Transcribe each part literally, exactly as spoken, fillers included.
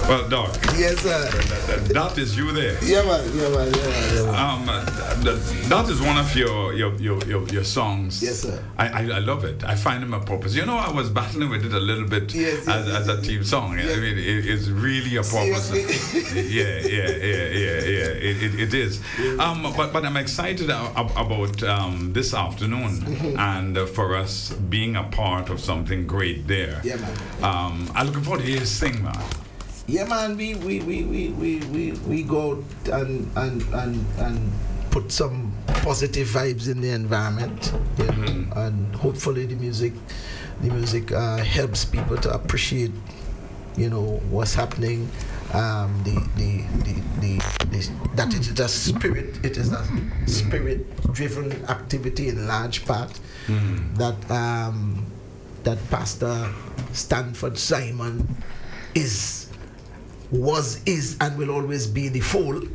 Well, Doc. Yes, sir. That, that, that is you there. Yeah, man. Yeah, man. Yeah, man. Yeah, man. Um, that, that is one of your your, your, your, your songs. Yes, sir. I, I, I love it. I find them a purpose. You know, I was battling with it a little bit yes, yes, as, yes, as a team song. Yes. I mean, it, it's really a purpose. yeah, yeah, yeah, yeah, yeah. It, it, it is. Yes. Um, but but I'm excited about um, this afternoon mm-hmm. and uh, for us being a part of something great there. Yeah, man. Um, I'm looking forward to hear you sing, man. Yeah, man, we we, we, we, we, we, we go out and, and, and, and put some positive vibes in the environment, you know, mm-hmm. and hopefully the music the music uh, helps people to appreciate, you know, what's happening. Um, the, the, the, the, the that it is a spirit, it is a spirit-driven activity in large part. Mm-hmm. That um, that Pastor Stanford Simon is. was, is, and will always be the fool.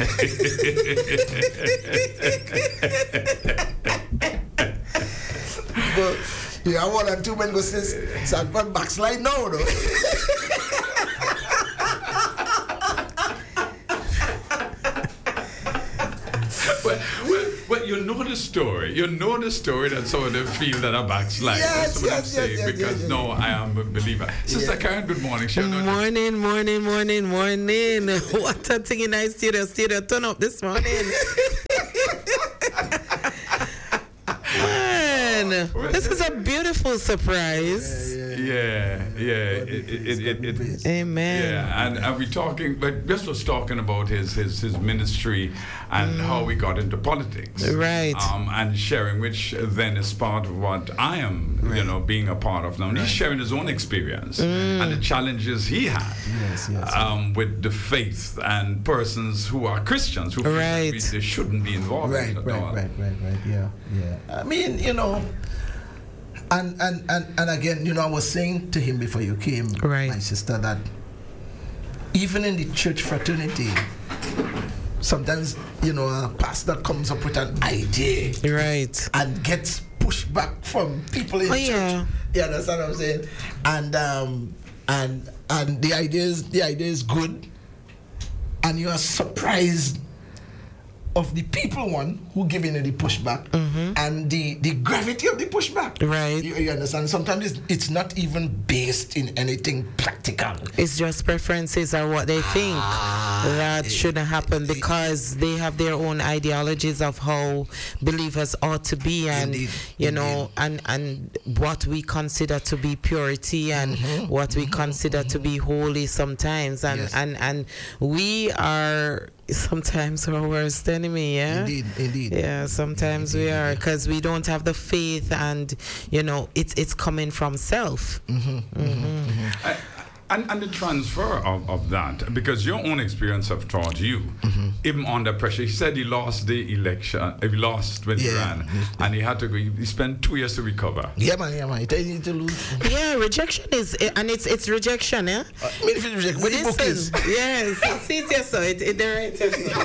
But yeah, one and two men go says Sanford backslide now, though. well, well, well, you know the story. You know the story that some of them feel that I backslide. Yes, That's what yes, I'm saying, yes, yes, because yes, yes, no, yes. I am a believer. Sister Yeah. Karen, good morning. Shall I- Morning, morning, morning, morning. What a thing in our studio. Studio turn up this morning. Man, this is a beautiful surprise. Yeah, yeah, it, it, it, it, it, Amen. yeah, and, and we talking, but just was talking about his his, his ministry and mm. how we got into politics, right? Um, and sharing, which then is part of what I am, right. you know, being a part of now. And right. he's sharing his own experience mm. and the challenges he had, yes, yes, um, yes. with the faith and persons who are Christians who feel right. that they shouldn't be involved. Right, in it right, at all. right, right, right. Yeah, yeah. I mean, you know. And, and, and, and again, you know, I was saying to him before you came, right. my sister, that even in the church fraternity, sometimes, you know, a pastor comes up with an idea, right, and gets pushed back from people in oh, church. Yeah. You understand what I'm saying? And um, and and the idea is the idea is good, and you are surprised of the people one who giving you the pushback mm-hmm. and the, the gravity of the pushback. Right. You, you understand? Sometimes it's, it's not even based in anything practical. It's just preferences or what they think ah, that it, shouldn't happen because it, they have their own ideologies of how believers ought to be, and indeed, you indeed. know, and and what we consider to be purity and mm-hmm, what mm-hmm, we consider mm-hmm. to be holy sometimes, and yes. and and we are sometimes our worst enemy. Yeah, indeed, indeed. Yeah, sometimes indeed, we are, because we don't have the faith, and you know, it's it's coming from self. Mm-hmm, mm-hmm, mm-hmm. I, and, and the transfer of, of that, because your own experience have taught you, mm-hmm. even under pressure. He said he lost the election, he lost when yeah, he ran, and he had to go. He spent two years to recover. Yeah, man, yeah, man. He need to lose. Yeah, rejection is, and it's it's rejection, yeah. Uh, I mean, if it's rejection, what the book is? Yes, see it yes, so it it the right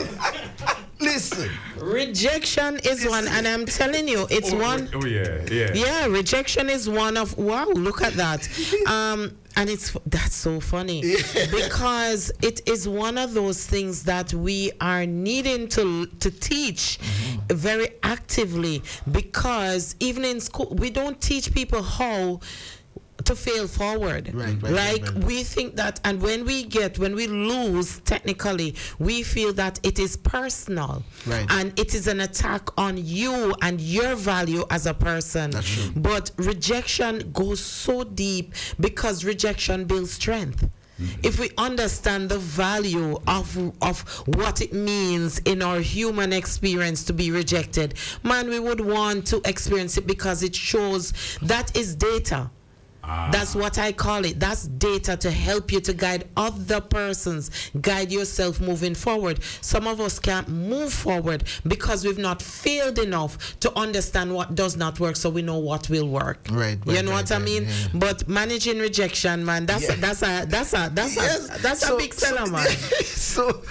yes, Listen, rejection is Listen. one, and I'm telling you, it's oh, one. Oh yeah, yeah. Yeah, rejection is one of wow. Look at that. Um. And it's that's so funny yeah. because it is one of those things that we are needing to to teach mm-hmm. very actively, because even in school we don't teach people how to fail forward. Right, right, like right, right. we think that, and when we get when we lose technically, we feel that it is personal, right. and it is an attack on you and your value as a person. That's true. But rejection goes so deep because rejection builds strength. Mm-hmm. If we understand the value of of what it means in our human experience to be rejected, man, we would want to experience it, because it shows that is data. Ah. That's what I call it. That's data to help you to guide other persons, guide yourself moving forward. Some of us can't move forward because we've not failed enough to understand what does not work, so we know what will work. Right. right you know right, what right, I mean? Yeah. But managing rejection, man, that's yeah. a, that's a that's a that's yes. a that's so, a big seller, so, man. So,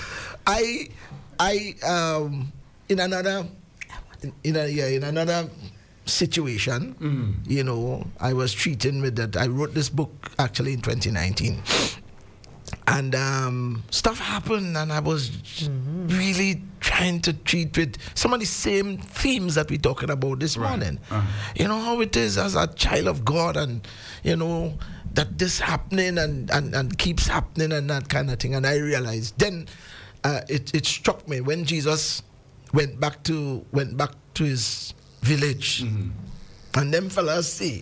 I I um in another in, in a yeah in another. situation, mm. you know, I was treating with that. I wrote this book actually in twenty nineteen, And um, stuff happened, and I was mm-hmm. really trying to treat with some of the same themes that we're talking about this right. morning. Uh-huh. You know how it is as a child of God, and you know that this happening and, and, and keeps happening and that kind of thing. And I realized then uh, it it struck me when Jesus went back to went back to his village, mm-hmm. and them fellas say,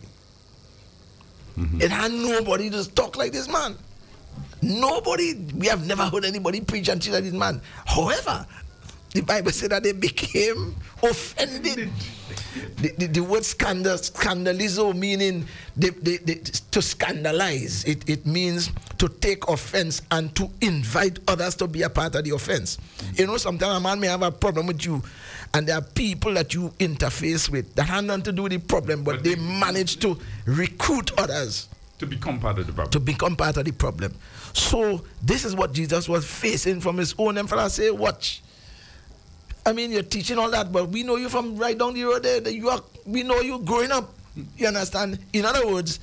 mm-hmm. it had nobody to talk like this man. Nobody, we have never heard anybody preach and teach like this man. However, the Bible said that they became offended. The, the, the word scandal, scandalizo, meaning they, they, they, to scandalize. It, it means to take offense and to invite others to be a part of the offense. Mm-hmm. You know, sometimes a man may have a problem with you, and there are people that you interface with that have nothing to do with the problem, but, but they, they manage to recruit others. To become part of the problem. To become part of the problem. So this is what Jesus was facing from his own emperor. I say, watch. I mean, you're teaching all that, but we know you from right down the road there. That you are, we know you growing up. You understand? In other words,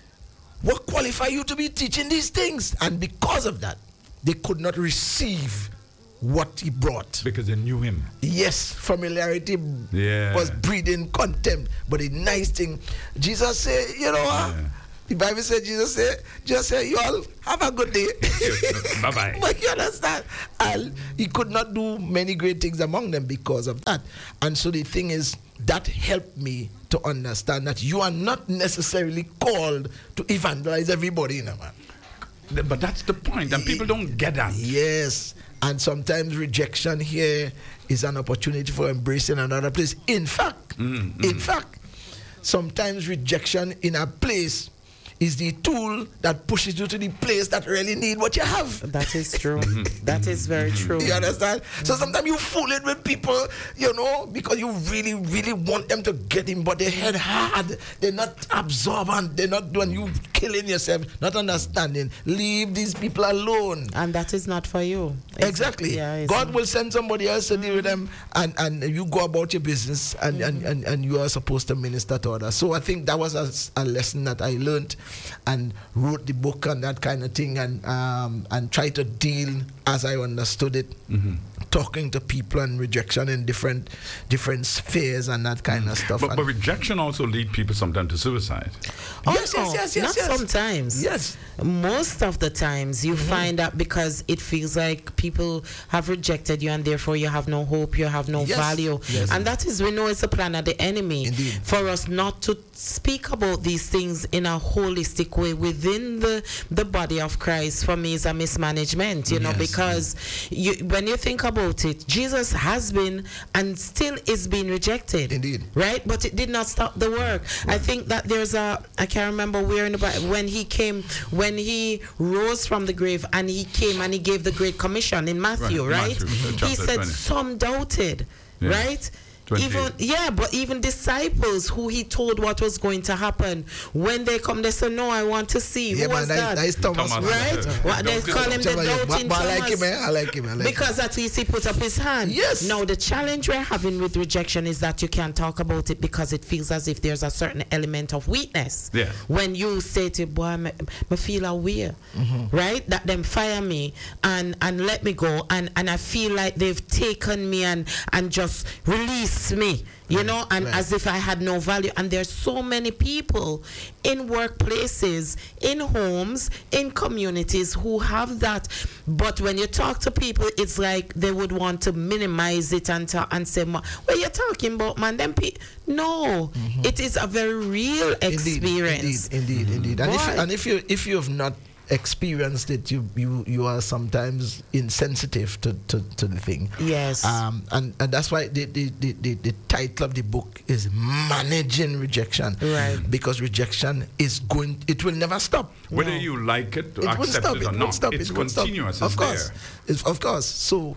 what qualify you to be teaching these things? And because of that, they could not receive what he brought. Because they knew him. Yes, familiarity yeah. was breeding contempt. But the nice thing, Jesus said, you know what? Yeah. The Bible said, Jesus said, just say, you all have a good day. Bye-bye. But you understand? And he could not do many great things among them because of that. And so the thing is, that helped me to understand that you are not necessarily called to evangelize everybody, you know, man. But that's the point, and people don't get that. Yes. And sometimes rejection here is an opportunity for embracing another place. In fact, mm, mm. in fact, sometimes rejection in a place is the tool that pushes you to the place that really need what you have. That is true. That is very true. You understand? Mm-hmm. So sometimes you fool it with people, you know, because you really, really want them to get in, but they head hard. They're not absorbent. They're not doing you killing yourself, not understanding. Leave these people alone. And that is not for you. Exactly. Yeah, God will send somebody else to deal with them, and, and you go about your business, and, mm-hmm. and, and, and you are supposed to minister to others. So I think that was a, a lesson that I learned, and wrote the book and that kind of thing, and um, and try to deal as I understood it, mm-hmm. talking to people and rejection in different different spheres and that kind of stuff. But, but rejection also leads people sometimes to suicide. Oh, yes, yes, yes, yes. Not yes. sometimes. Yes. Most of the times you mm-hmm. find that because it feels like people have rejected you and therefore you have no hope, you have no yes. value. Yes. And that is, we know it's a plan of the enemy. Indeed. For us not to speak about these things in a holistic way within the, the body of Christ, for me, is a mismanagement, you know, yes. because you, when you think about it, Jesus has been and still is being rejected. Indeed. Right? But it did not stop the work. Right. I think that there's a, I can't remember where in the Bible, when he came, when he rose from the grave and he came and he gave the Great Commission in Matthew, right? right? Matthew, he said twenty. Some doubted, yeah. right? twenty. Even yeah, but even disciples who he told what was going to happen, when they come, they say, "No, I want to see." Yeah, Who was that, that? that is Thomas, Thomas. Right? Yeah. What they call him the doubting but, but Thomas. I like him, eh? I like him. I like because him. at least he put up his hand. Yes. Now the challenge we're having with rejection is that you can't talk about it because it feels as if there's a certain element of weakness. Yeah. When you say to boy, me, me feel aware, mm-hmm. right? That them fire me and and let me go, and and I feel like they've taken me and and just release me. You know, and right. as if I had no value. And there's so many people in workplaces, in homes, in communities who have that. But when you talk to people, it's like they would want to minimize it and, to, and say, what are you talking about, man? Them pe-? No, mm-hmm. it is a very real experience. Indeed, indeed, indeed. indeed. And, if you, and if you if you have not experienced it, you you you are sometimes insensitive to, to, to the thing. Yes. Um and, and that's why the the, the, the the title of the book is Managing Rejection. Right. Because rejection is going, it will never stop. Whether no. you like it or it accept stop, it or it not, stop, it's it continuous. Stop. It's of course. there. It's, of course. So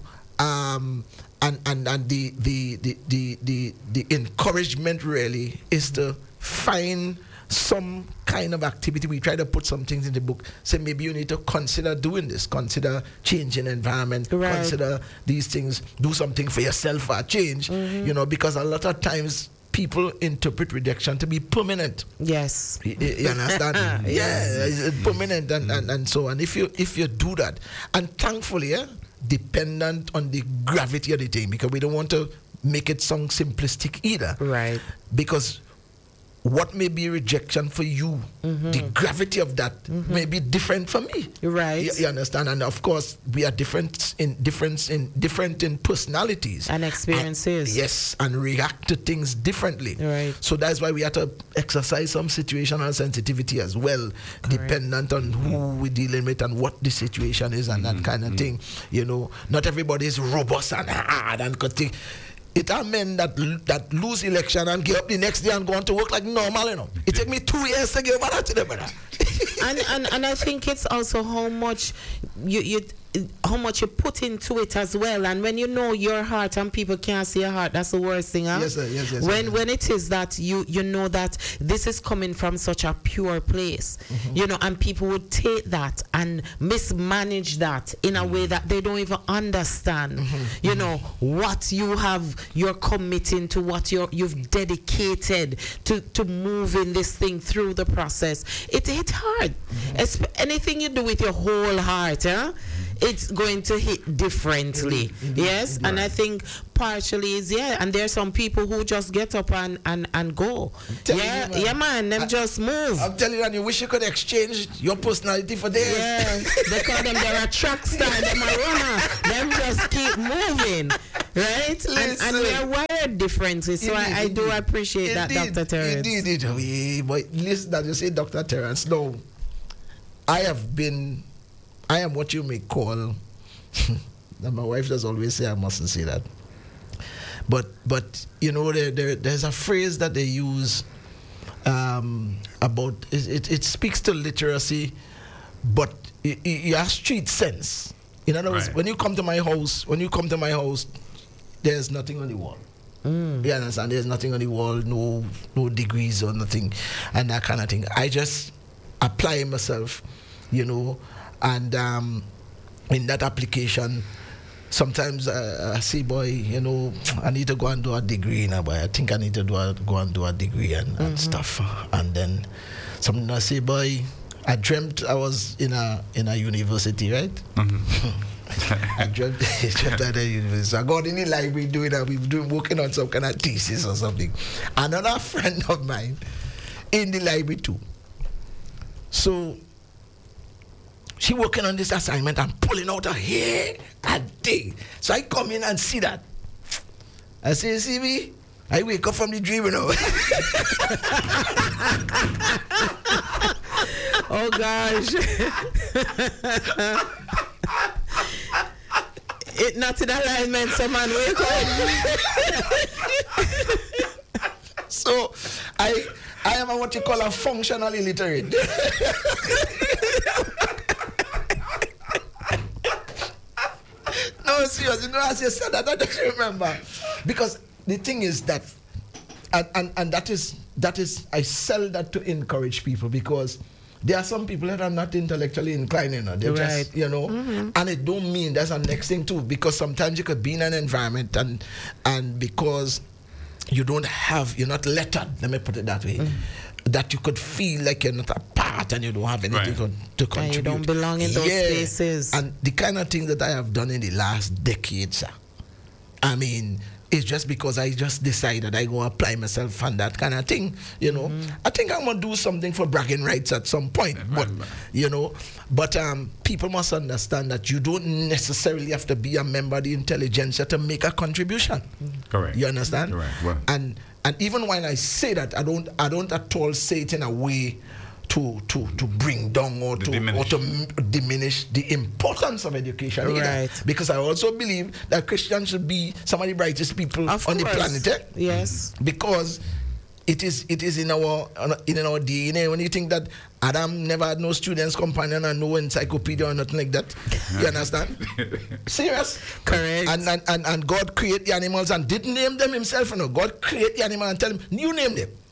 um and and, and the, the, the, the, the, the encouragement really is to find some kind of activity. We try to put some things in the book. Say maybe you need to consider doing this, consider changing environment, right. consider these things, do something for yourself for a change, mm-hmm. you know, because a lot of times people interpret rejection to be permanent. Yes. You, you understand? Yeah, it's permanent and, and, and so on. If you if you do that, and thankfully, yeah, dependent on the gravity of the thing, because we don't want to make it sound simplistic either. Right. Because what may be rejection for you, mm-hmm. the gravity of that mm-hmm. may be different for me. Right. You, you understand? And of course, we are different in different in different in personalities and experiences. And, yes, and react to things differently. Right. So that's why we have to exercise some situational sensitivity as well, correct. Dependent on who we're dealing with and what the situation is and mm-hmm. that kind of thing. You know, not everybody is robust and hard and could take. It are men that that lose election and get up the next day and go on to work like normal, you know. It take me two years to get over to them, brother. and, and and I think it's also how much you you how much you put into it as well. And when you know your heart and people can't see your heart, that's the worst thing, huh? Yes, sir. Yes, yes. When yes. when it is that you you know that this is coming from such a pure place, mm-hmm. you know, and people would take that and mismanage that in a way that they don't even understand. Mm-hmm. You know what you have, you're committing to what you're you've dedicated to to moving this thing through the process. It hit hard. Mm-hmm. It's, anything you do with your whole heart, huh? It's going to hit differently. Mm-hmm. Yes, mm-hmm. And I think partially is yeah, and there's some people who just get up and and, and go. Yeah, you, man. yeah, man, them I, just move. I'm telling you, and you wish you could exchange your personality for theirs. Yeah, they call them they're a track star, them a runner. Them just keep moving, right? And, and we're wired differently, so indeed, I, I do appreciate indeed, that, Doctor Terrence. Indeed, indeed. But listen, that you say, Doctor Terrence. No, I have been. I am what you may call, and my wife does always say I mustn't say that, but but you know there, there there's a phrase that they use um, about it, it, it speaks to literacy, but it, it, you have street sense. In other words, right. when you come to my house, when you come to my house, there's nothing on the wall. Mm. You understand? There's nothing on the wall, no no degrees or nothing, and that kind of thing. I just apply myself, you know. And um, in that application, sometimes uh, I say, boy, you know, I need to go and do a degree now, boy. I think I need to do a, go and do a degree and, mm-hmm. and stuff. And then something I say, boy, I dreamt I was in a in a university, right? Mm-hmm. I dreamt, I dreamt at a university. So I got in the library doing that. We were doing working on some kind of thesis or something. Another friend of mine in the library too. So she working on this assignment and pulling out her hair a day. So I come in and see that. I say, see me? I wake up from the dream, you know. Oh, gosh. It not in alignment, so man, wake up. So I, I am what you call a functional illiterate. No, serious. You know, as you said that, I don't remember. Because the thing is that, and, and, and that is, that is, I sell that to encourage people, because there are some people that are not intellectually inclined, you know. They're right. just, you know, mm-hmm. and it don't mean that's the next thing too, because sometimes you could be in an environment and, and because you don't have, you're not lettered, let me put it that way, mm-hmm. that you could feel like you're not a part and you don't have anything right. to, to contribute. And you don't belong in those yeah. spaces. And the kind of thing that I have done in the last decade, sir, I mean, it's just because I just decided I go apply myself and that kind of thing, you know. Mm-hmm. I think I'm going to do something for bragging rights at some point, but, you know, but um, people must understand that you don't necessarily have to be a member of the intelligentsia to make a contribution. Correct. You understand? Correct. Well. And and even when I say that, I don't I don't at all say it in a way to to to bring down or to diminish. or to m- diminish the importance of education either. Right. Because I also believe that Christians should be some of the brightest people of on course. the planet. Eh? Yes. Because it is it is in our in our D N A. When you think that Adam never had no student's companion and no encyclopedia or nothing like that, you understand? Serious? Correct. And and, and and God created the animals and didn't name them himself. You know, God created the animal and tell him, you name them.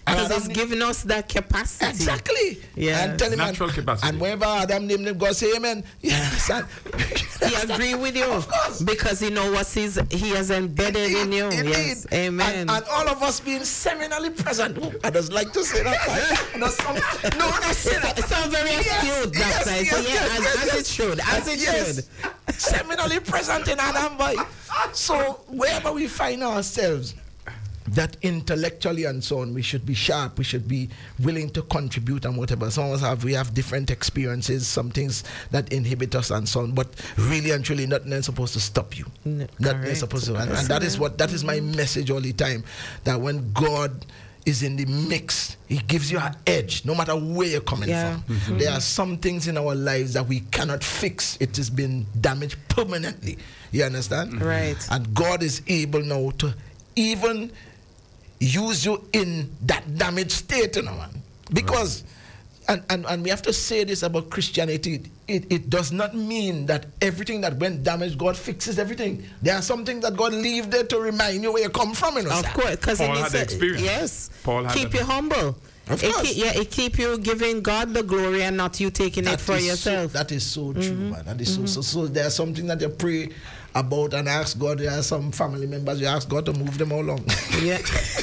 Because Adam it's giving us that capacity. Exactly. Yeah. And tell him, Natural and, capacity. and whenever Adam named him, God say amen. Yes. And, He agree with you. Of course. Because he know what he's, he has embedded in you. Indeed. Yes. Amen. And, and all of us being seminally present. Ooh, I just like to say that. no, some, no, not say that. It's all very astute, yes, Doctor. yes, So, yeah, yes, as, yes, as yes. it should. As it Yes. should. Seminally present in Adam boy. So wherever we find ourselves, that intellectually and so on, we should be sharp, we should be willing to contribute and whatever. Some of us have, we have different experiences, some things that inhibit us and so on, but really and truly nothing is supposed to stop you. No, nothing correct. is supposed to, and, and that is what, that is my message all the time, that when God is in the mix, he gives you an edge, no matter where you're coming Yeah. from. Mm-hmm. There are some things in our lives that we cannot fix. It has been damaged permanently. You understand? Right. And God is able now to even use you in that damaged state, you know, man. Because, and, and, and we have to say this about Christianity, it, it does not mean that everything that went damaged, God fixes everything. There are some things that God leave there to remind you where you come from, you know. Of sir. course, because Paul had the experience. Yes, Paul had keep the- you humble. Of It course. keep, yeah, it keep you giving God the glory and not you taking That it for is yourself. So, that is so true, man. That is so, so, so there's something that you pray about and ask God. There are some family members, you ask God to move them along. Yeah.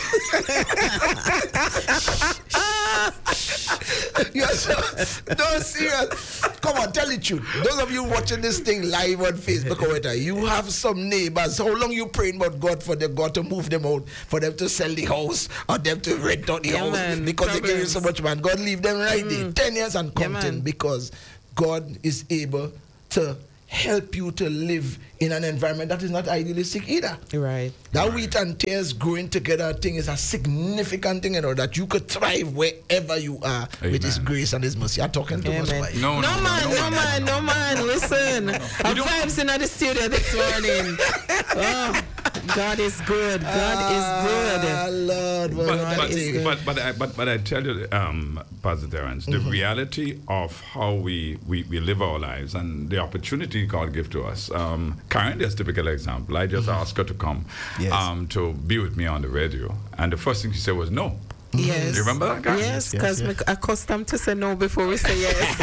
Yes, sir. No, serious. Come on, tell the truth. Those of you watching this thing live on Facebook or whatever, you have some neighbors. How long you praying about God for them, God to move them out, for them to sell the house, or them to rent out the Yeah, house man. because they give you so much, man. God leave them right there, ten years and Yeah, counting, man. because God is able to help you to live in an environment that is not idealistic either. Right. That wheat and tears growing together thing is a significant thing, you know, that you could thrive wherever you are with His Amen. grace and His mercy. I'm talking to us, Amen. wife. No, No, no, man, no, no, no, man, no, man. Listen, our don't- vibes in the studio this morning. Oh, God is good. God is Ah, good. Lord, But, what but, a thing. but, but, I, but, but I tell you, um, Pastor Terence, the reality of how we, we, we live our lives and the opportunity God gives to us. Um, Karen is a typical example. I just asked her to come Yes. um, to be with me on the radio. And the first thing she said was no. Yes. Do you remember that, guy? Yes, Yes, because yes, we're accustomed to say no before we say yes.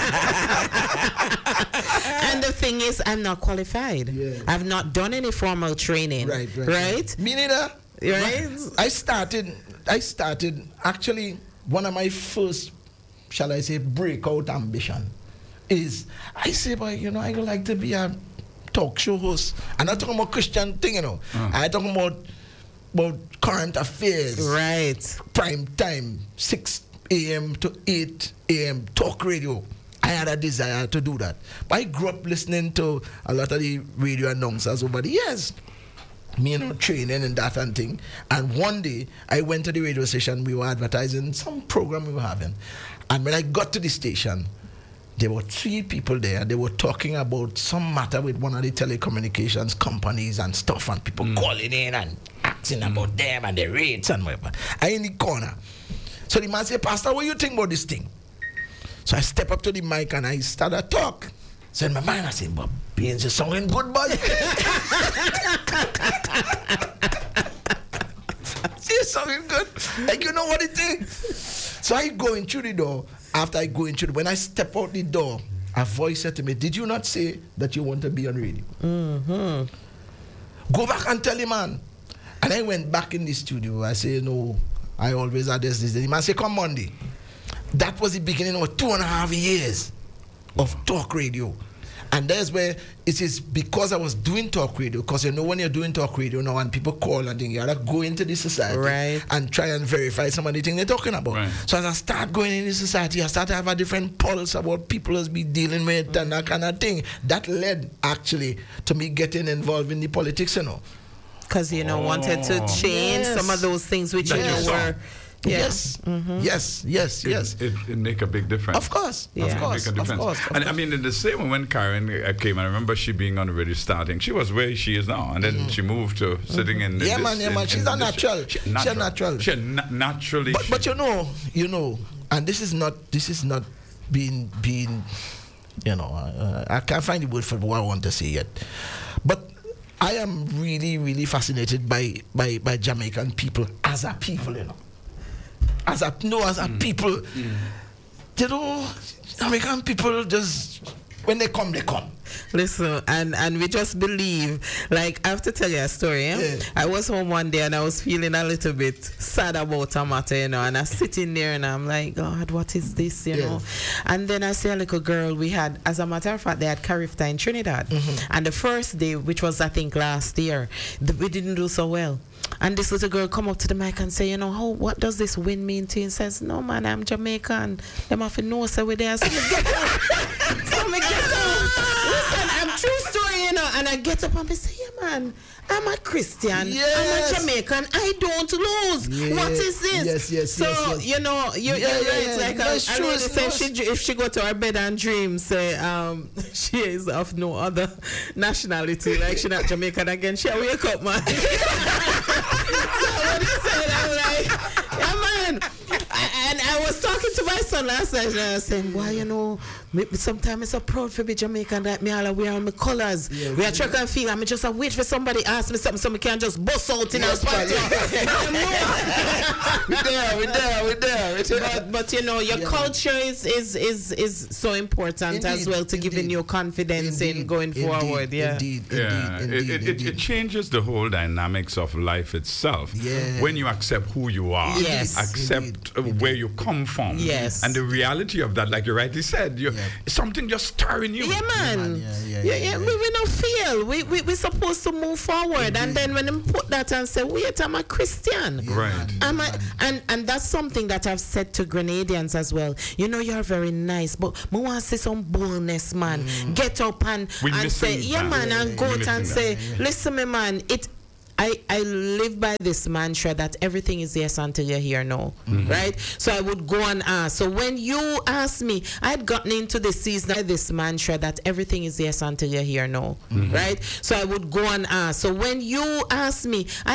And the thing is, I'm not qualified. Yeah. I've not done any formal training. Right, right. Right? Me neither. Right? I started, I started, actually, one of my first, shall I say, breakout ambition is, I say, boy, you know, I would like to be a talk show host. I'm not talking about Christian thing, you know. I'm talking about, about current affairs. Right. Prime time, six a.m. to eight a.m. talk radio. I had a desire to do that. But I grew up listening to a lot of the radio announcers over the years. Me, you know, training and that and thing. And one day, I went to the radio station. We were advertising some program we were having. And when I got to the station, there were three people there. They were talking about some matter with one of the telecommunications companies and stuff, and people calling in and asking about them and the rates and whatever. I in the corner. So the man said, Pastor, what do you think about this thing? So I step up to the mic and I start to talk. So in my mind, I said, but Beans is sounding good, boy. It's sounding good. Like, you know what it is? So I go in through the door. After I go in through the, when I step out the door, a voice said to me, did you not say that you want to be on radio? Mm-hmm. Go back and tell him, man. And I went back in the studio. I say, no, I always had this, this. The man said, come Monday. That was the beginning of two and a half years of talk radio. And that's where it is, because I was doing talk radio, because you know when you're doing talk radio now and people call and things, you gotta go into the society Right. and try and verify some of the things they're talking about. Right. So as I start going in the society, I start to have a different pulse about people as be dealing with and that kind of thing. That led actually to me getting involved in the politics, you know. Because, you know, wanted to Oh. change Yes. some of those things which That you you know saw. were. Yeah. Yes, yes, yes, yes. It, it, it make a big difference. Of course, Yeah. of Make course, a of difference. course. of And I course. mean, in the same way when Karen uh, came, I remember she being on the radio starting. She was where she is now, and then she moved to sitting in. Yeah, this, man, yeah, in- man. in She's a this- natural. She, She's a natural. She na- naturally. But, she- but you know, you know, and this is not, this is not being, being, you know, uh, I can't find the word for what I want to say yet. But I am really, really fascinated by, by, by Jamaican people as a people, you know. as a no as a people, you know, American people just when they come, they come. Listen, and and we just believe. Like, I have to tell you a story. Eh? Yeah. I was home one day and I was feeling a little bit sad about a matter, you know. And I sitting there and I'm like, God, what is this, you Yeah. know? And then I see a little girl. We had, as a matter of fact, they had Carifta in Trinidad. And the first day, which was I think last year, the, we didn't do so well. And this little girl come up to the mic and say, you know, how what does this win mean to you? And says, no man, I'm Jamaican. Them have to know so we there. So me get up. So me get up. Listen, I'm true story, you know. And I get up and I say, yeah man, I'm a Christian. Yes. I'm a Jamaican. I don't lose. Yeah. What is this? Yes, yes, so, yes, yes. you know, you, Yeah, you're yeah, right. yeah. Like That's a, a true, lady it's say not- she, if she go to her bed and dream, say um, she is of no other nationality. Like she not Jamaican again. She wake up, man. So when he said, I'm like, yeah, man. I- And I was talking to my son last night and I was saying, why, you know, me, sometimes I'm so proud to be Jamaican that me all wear my colors. Yeah, we are yeah. track and field. I'm just a wait for somebody ask me something so I can just bust out in Yes, a man, spot. We there, we there, we there. We there. But, but you know, your Yeah. culture is, is, is, is so important as Indeed, well to giving indeed. you confidence in Indeed, going indeed, forward. Yeah. Indeed, indeed, Yeah, indeed, it, it, it, indeed. it changes the whole dynamics of life itself. Yeah. When you accept who you are, Yes. accept Indeed, uh, where you come from, Yes. and the reality of that, like you rightly said, you Yeah. something just stirring you. Yeah, man. man, yeah, yeah, yeah, yeah, yeah. We, we don't feel. We, we, we're supposed to move forward. And then when them put that and say, wait, I'm a Christian. Yeah, Right. man, I'm yeah, a, man. and, and that's something that I've said to Grenadians as well. You know, you're very nice, but I want to see some boldness, man. Get up and, We and say, missing yeah, that. man, and Yeah, go we out and missing say, that. listen, me, man, it. I, I live by this mantra that everything is yes until you hear no, right? So I would go and ask. So when you asked me, I had gotten into the season of this mantra that everything is yes until you hear no, right? So I would go and ask. So when you asked me, I